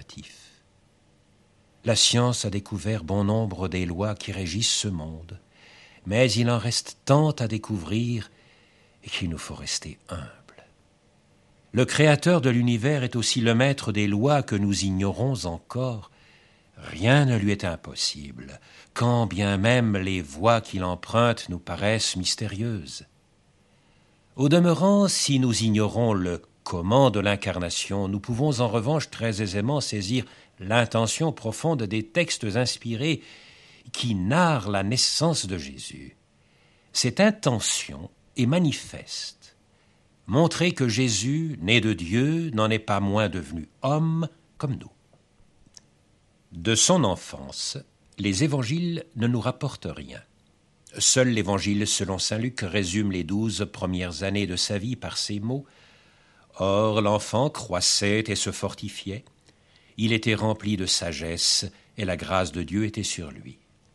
législatif. La science a découvert bon nombre des lois qui régissent ce monde, mais il en reste tant à découvrir et qu'il nous faut rester humbles. Le Créateur de l'univers est aussi le maître des lois que nous ignorons encore. Rien ne lui est impossible, quand bien même les voies qu'il emprunte nous paraissent mystérieuses. Au demeurant, si nous ignorons le comment de l'incarnation, nous pouvons en revanche très aisément saisir l'intention profonde des textes inspirés qui narrent la naissance de Jésus. Cette intention est manifeste. Montrer que Jésus, né de Dieu, n'en est pas moins devenu homme comme nous. De son enfance, les évangiles ne nous rapportent rien. Seul l'évangile selon saint Luc résume les 12 premières années de sa vie par ces mots. Or, l'enfant croissait et se fortifiait. Il était rempli de sagesse et la grâce de Dieu était sur lui.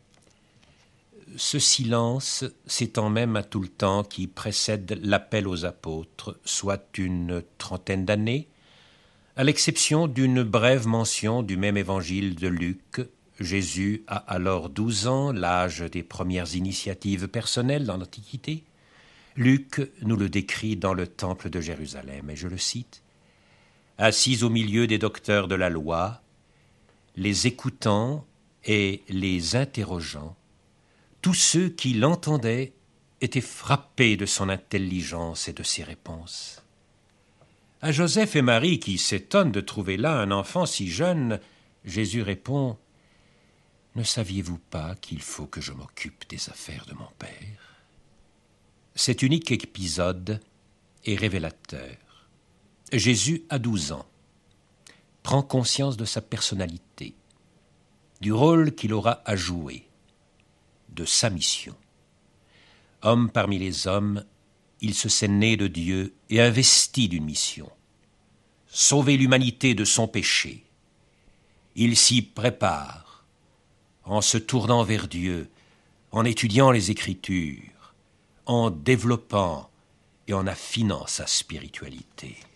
Ce silence s'étend même à tout le temps qui précède l'appel aux apôtres, soit une trentaine d'années, à l'exception d'une brève mention du même évangile de Luc. Jésus a alors 12 ans, l'âge des premières initiatives personnelles dans l'Antiquité. Luc nous le décrit dans le temple de Jérusalem, et je le cite, « Assis au milieu des docteurs de la loi, les écoutant et les interrogeant, tous ceux qui l'entendaient étaient frappés de son intelligence et de ses réponses. » À Joseph et Marie, qui s'étonnent de trouver là un enfant si jeune, Jésus répond « Ne saviez-vous pas qu'il faut que je m'occupe des affaires de mon Père ?» Cet unique épisode est révélateur. Jésus a 12 ans, prend conscience de sa personnalité, du rôle qu'il aura à jouer, de sa mission. Homme parmi les hommes, il se sait né de Dieu et investi d'une mission. Sauver l'humanité de son péché. Il s'y prépare, en se tournant vers Dieu, en étudiant les Écritures, en développant et en affinant sa spiritualité.